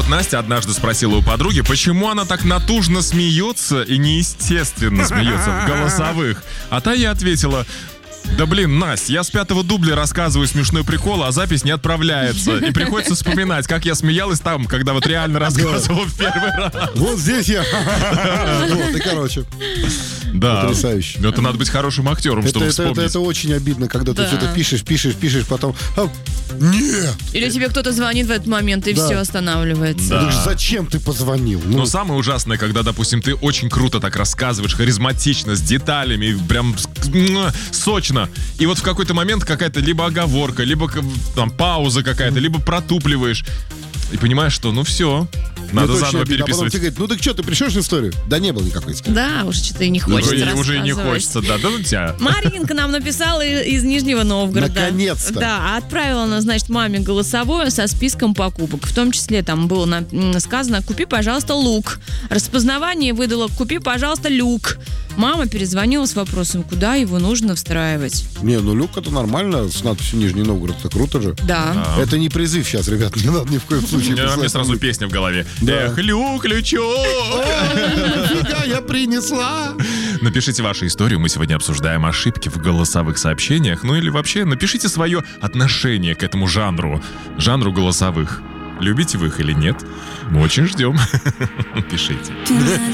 вот Настя однажды спросила у подруги, почему она так натужно смеется и неестественно смеется в голосовых. А та ей ответила: да блин, Настя, я с 5-го дубля рассказываю смешной прикол, а запись не отправляется. И приходится вспоминать, как я смеялась там, когда вот реально рассказывал в первый раз. Вот здесь я. Вот, и короче. Да. Потрясающе. Это надо быть хорошим актером, чтобы вспомнить. Это очень обидно, когда ты что-то пишешь, потом... Нет! Или тебе кто-то звонит в этот момент, и все останавливается. Да. Зачем ты позвонил? Но самое ужасное, когда, допустим, ты очень круто так рассказываешь, харизматично, с деталями, прям сочно. И вот в какой-то момент какая-то либо оговорка, либо там пауза какая-то, либо протупливаешь. И понимаешь, что ну все, надо заново переписывать. А потом тебе говорят, ну так что, ты пришлешь историю? Да не было никакой истории. Да, уж что-то и не хочется рассказывать. Уже и не хочется, да ну тебя. Маринка нам написала из Нижнего Новгорода. Наконец-то. Да, отправила она, значит, маме голосовое со списком покупок. В том числе там было сказано: купи, пожалуйста, лук. Распознавание выдало: купи, пожалуйста, люк. Мама перезвонила с вопросом, куда его нужно встраивать. Не, ну люк это нормально, с надписью Нижний Новгород, это круто же. Да. Это не призыв сейчас, ребят, не надо ни в коем случае. Мне сразу песня в голове. Да. Эх, люк, лючок. Нафига я принесла? Напишите вашу историю, мы сегодня обсуждаем ошибки в голосовых сообщениях. Ну или вообще напишите свое отношение к этому жанру голосовых. Любите вы их или нет? Мы очень ждем. Пишите.